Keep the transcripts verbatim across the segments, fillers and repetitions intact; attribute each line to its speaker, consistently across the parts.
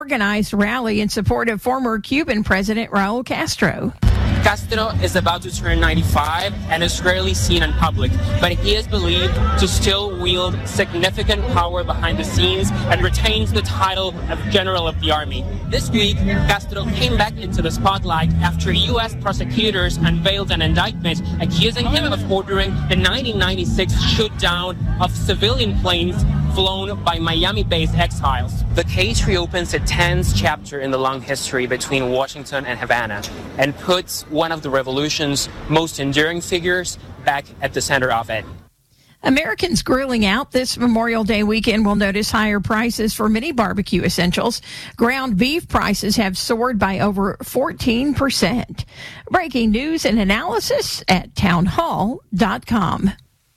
Speaker 1: organized rally in support of former Cuban President Raul Castro.
Speaker 2: Castro is about to turn ninety-five and is rarely seen in public, but he is believed to still wield significant power behind the scenes and retains the title of General of the Army. This week, Castro came back into the spotlight after U S prosecutors unveiled an indictment accusing him of ordering the nineteen ninety-six shoot-down of civilian planes flown by Miami-based exiles. The case reopens a tense chapter in the long history between Washington and Havana and puts one of the revolution's most enduring figures back at the center of it.
Speaker 1: Americans grilling out this Memorial Day weekend will notice higher prices for many barbecue essentials. Ground beef prices have soared by over fourteen percent. Breaking news and analysis at town hall dot com.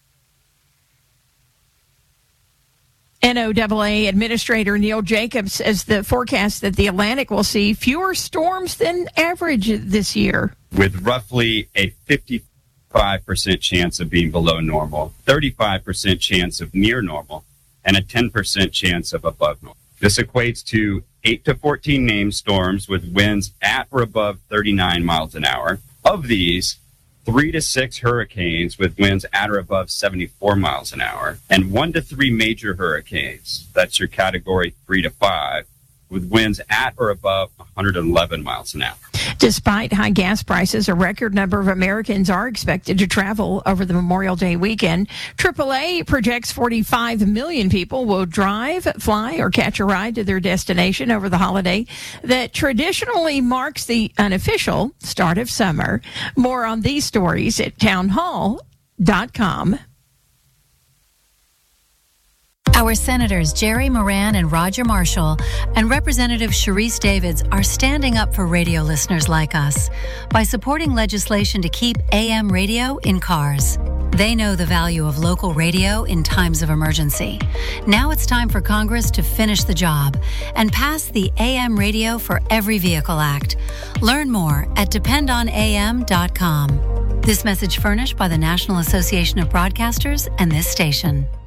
Speaker 1: N O A A Administrator Neil Jacobs says the forecast that the Atlantic will see fewer storms than average this year.
Speaker 3: With roughly a fifty-five percent chance of being below normal, thirty-five percent chance of near normal, and a ten percent chance of above normal. This equates to eight to fourteen named storms with winds at or above thirty-nine miles an hour. Of these, three to six hurricanes with winds at or above seventy-four miles an hour, and one to three major hurricanes, that's your category three to five, with winds at or above one hundred eleven miles an hour.
Speaker 1: Despite high gas prices, a record number of Americans are expected to travel over the Memorial Day weekend. triple A projects forty-five million people will drive, fly, or catch a ride to their destination over the holiday that traditionally marks the unofficial start of summer. More on these stories at town hall dot com.
Speaker 4: Our Senators Jerry Moran and Roger Marshall and Representative Sharice Davids are standing up for radio listeners like us by supporting legislation to keep A M radio in cars. They know the value of local radio in times of emergency. Now it's time for Congress to finish the job and pass the A M Radio for Every Vehicle Act. Learn more at depend on A M dot com. This message furnished by the National Association of Broadcasters and this station.